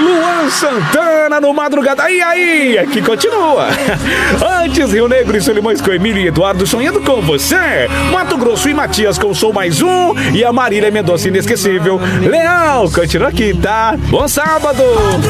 Luan Santana no Madrugada. E aí, aqui continua. Antes, Rio Negro e Solimões com Emílio e Eduardo sonhando com você. Mato Grosso e Matias com Sou Mais Um. E a Marília Mendonça inesquecível. Leão, continua aqui, tá? Bom sábado.